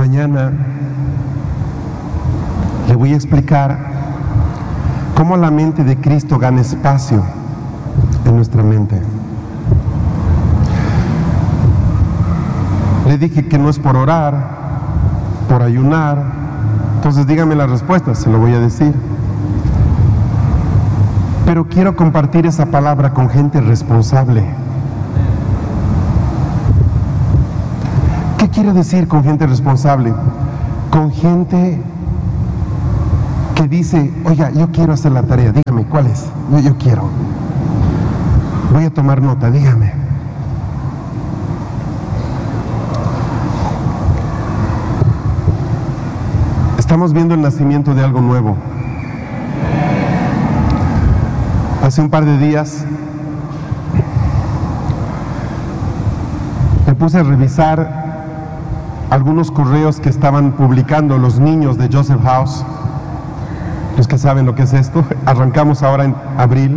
Mañana le voy a explicar cómo la mente de Cristo gana espacio en nuestra mente. Le dije que no es por orar, por ayunar. Entonces dígame la respuesta, se lo voy a decir. Pero quiero compartir esa palabra con gente responsable. ¿Qué quiere decir con gente responsable? Con gente que dice, oiga, yo quiero hacer la tarea, dígame, ¿cuál es? Yo quiero. Voy a tomar nota, dígame. Estamos viendo el nacimiento de algo nuevo. Hace un par de días me puse a revisar algunos correos que estaban publicando los niños de Joseph House. Los que saben lo que es esto, arrancamos ahora en abril.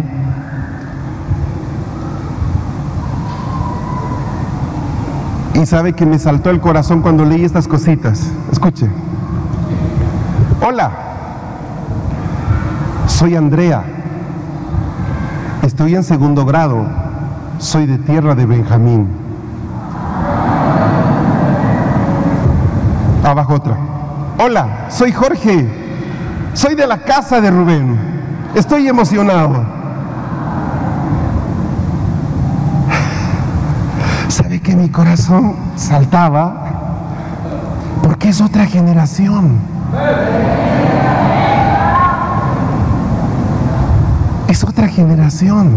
Y sabe que me saltó el corazón cuando leí estas cositas. Escuche. Hola, soy Andrea. Estoy en 2º grado. Soy de tierra de Benjamín. Abajo otra. Hola, soy Jorge. Soy de la casa de Rubén. Estoy emocionado. ¿Sabe que mi corazón saltaba? Porque es otra generación. Es otra generación.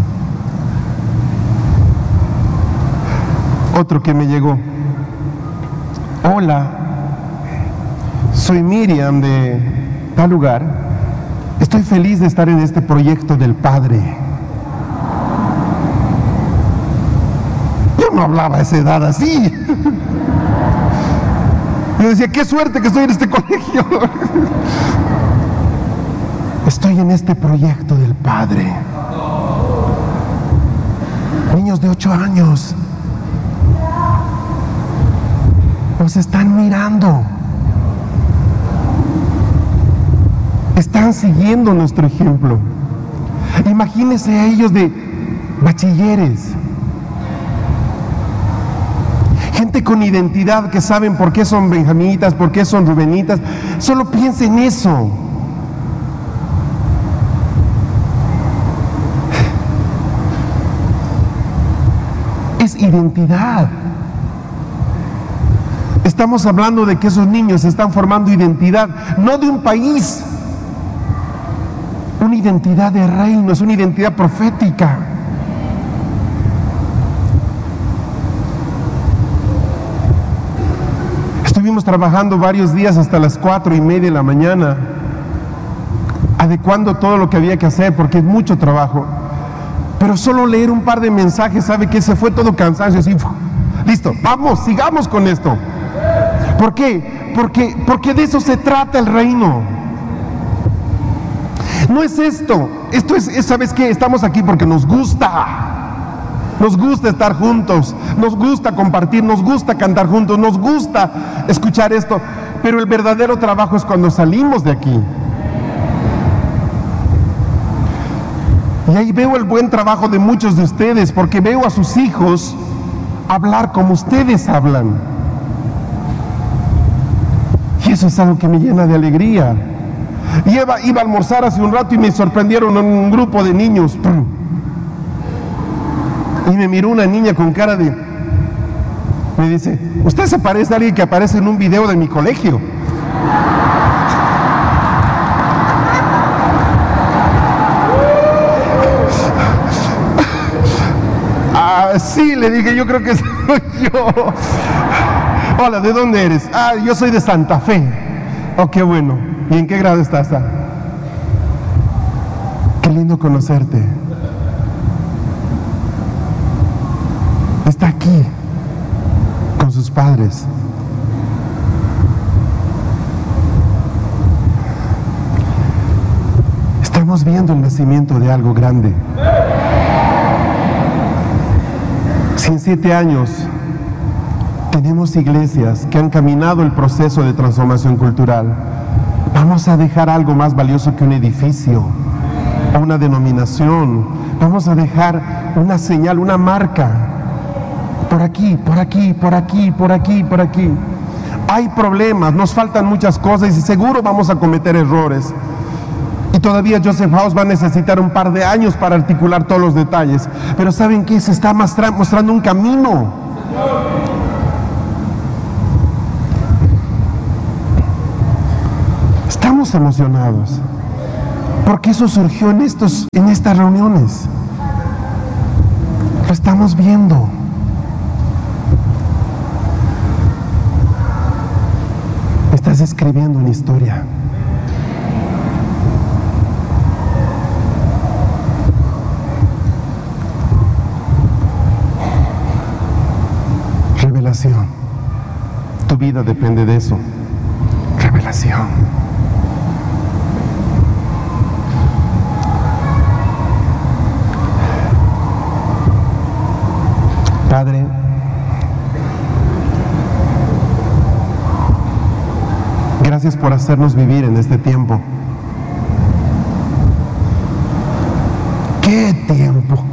Otro que me llegó. Hola, soy Miriam de tal lugar. Estoy feliz de estar en este proyecto del Padre. Yo no hablaba a esa edad así. Yo decía, qué suerte que estoy en este colegio. Estoy en este proyecto del Padre. Niños de 8 años nos están mirando. Están siguiendo nuestro ejemplo. Imagínense a ellos de bachilleres. Gente con identidad que saben por qué son benjaminitas, por qué son rubenitas. Solo piensen en eso. Es identidad. Estamos hablando de que esos niños están formando identidad, no de un país. Una identidad de reino, es una identidad profética. Estuvimos trabajando varios días hasta las 4:30 de la mañana, adecuando todo lo que había que hacer, porque es mucho trabajo. Pero solo leer un par de mensajes, sabe que se fue todo cansancio, así, listo, vamos, sigamos con esto. ¿Por qué? Porque de eso se trata el reino. No es esto es, ¿sabes qué? Estamos aquí porque nos gusta estar juntos, nos gusta compartir, nos gusta cantar juntos, nos gusta escuchar esto, pero el verdadero trabajo es cuando salimos de aquí. Y ahí veo el buen trabajo de muchos de ustedes, porque veo a sus hijos hablar como ustedes hablan. Y eso es algo que me llena de alegría. Y iba a almorzar hace un rato y me sorprendieron un grupo de niños. Y me miró una niña con cara de... Me dice, usted se parece a alguien que aparece en un video de mi colegio. Sí, le dije, yo creo que soy yo. Hola, ¿de dónde eres? Yo soy de Santa Fe. Oh, qué bueno. ¿Y en qué grado estás? Qué lindo conocerte. Está aquí con sus padres. Estamos viendo el nacimiento de algo grande. Si en 7 años Tenemos iglesias que han caminado el proceso de transformación cultural. Vamos a dejar algo más valioso que un edificio o una denominación. Vamos a dejar una señal, una marca. Por aquí, por aquí, por aquí, por aquí, por aquí. Hay problemas, nos faltan muchas cosas y seguro vamos a cometer errores. Y todavía Joseph House va a necesitar un par de años para articular todos los detalles. Pero ¿saben qué? Se está mostrando un camino. Estamos emocionados porque eso surgió en estas reuniones. Lo estamos viendo. Estás escribiendo una historia. Revelación. Tu vida depende de eso. Revelación. Padre, gracias por hacernos vivir en este tiempo. ¡Qué tiempo!